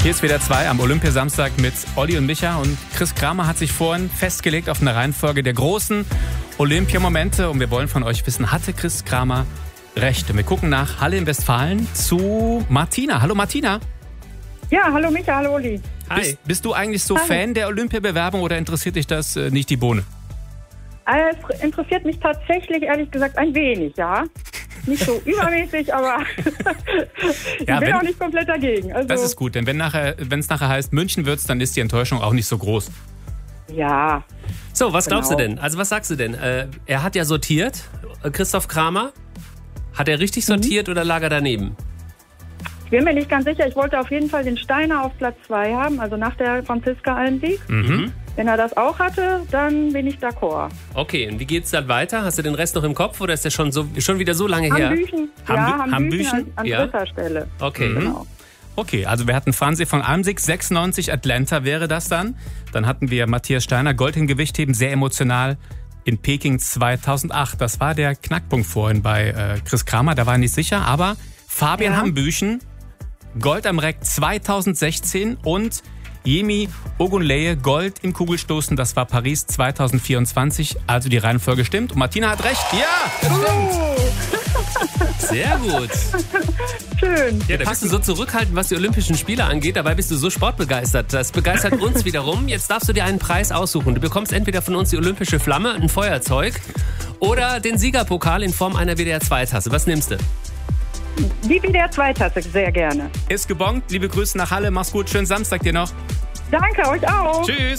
Hier ist WDR 2 am Olympiasamstag mit Olli und Micha. Und Chris Kramer hat sich vorhin festgelegt auf eine Reihenfolge der großen Olympiamomente. Und wir wollen von euch wissen, hatte Chris Kramer recht? Und wir gucken nach Halle in Westfalen zu Martina. Hallo Martina. Ja, hallo Micha, hallo Olli. Hi. Bist du eigentlich so Fan der Olympiabewerbung oder interessiert dich das nicht die Bohne? Es interessiert mich tatsächlich, ehrlich gesagt, ein wenig, ja. Nicht so übermäßig, aber ich bin auch nicht komplett dagegen. Also, das ist gut, denn wenn es nachher heißt, München wird's, dann ist die Enttäuschung auch nicht so groß. Ja. So, was glaubst du denn? Also was sagst du denn? Er hat ja sortiert, Christoph Kramer. Hat er richtig sortiert oder lag er daneben? Ich bin mir nicht ganz sicher. Ich wollte auf jeden Fall den Steiner auf Platz 2 haben, also nach der Franziska-Alm-Sieg. Mhm. Wenn er das auch hatte, dann bin ich d'accord. Okay, und wie geht's dann weiter? Hast du den Rest noch im Kopf oder ist der schon wieder so lange her? Hambüchen an dritter Stelle. Okay. Genau. Okay, also wir hatten Franzi von Almsieg, 96, Atlanta wäre das dann. Dann hatten wir Matthias Steiner, Gold im Gewichtheben, sehr emotional, in Peking 2008. Das war der Knackpunkt vorhin bei Chris Kramer, da war er nicht sicher. Aber Fabian Hambüchen, Gold am Reck 2016 und Yemi Ogunleye, Gold im Kugelstoßen, das war Paris 2024. Also die Reihenfolge stimmt. Und Martina hat recht. Ja, das stimmt. Sehr gut. Schön. Ja, da bist du so zurückhaltend, was die Olympischen Spiele angeht. Dabei bist du so sportbegeistert. Das begeistert uns wiederum. Jetzt darfst du dir einen Preis aussuchen. Du bekommst entweder von uns die olympische Flamme, ein Feuerzeug oder den Siegerpokal in Form einer WDR-2-Tasse. Was nimmst du? Die WDR-2-Tasse, sehr gerne. Ist gebongt. Liebe Grüße nach Halle. Mach's gut. Schönen Samstag dir noch. Danke, euch auch. Tschüss.